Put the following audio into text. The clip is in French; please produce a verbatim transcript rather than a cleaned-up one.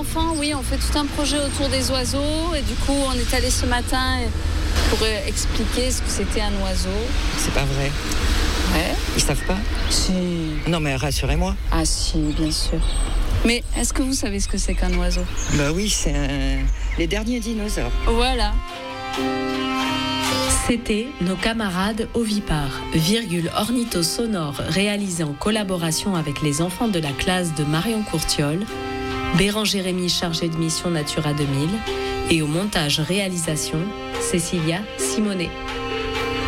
enfants, oui, on fait tout un projet autour des oiseaux. Et du coup, on est allé ce matin pour expliquer ce que c'était un oiseau. C'est pas vrai. Ouais. Ils savent pas? Si. Non, mais rassurez-moi. Ah si, bien sûr. Mais est-ce que vous savez ce que c'est qu'un oiseau? Bah oui, c'est un... les derniers dinosaures. Voilà. C'était Nos camarades ovipares, virgule ornitho sonore réalisé en collaboration avec les enfants de la classe de Marion Courtiol, Bérangère Rémy chargé de mission Natura deux mille et au montage réalisation Cécilia Simonet.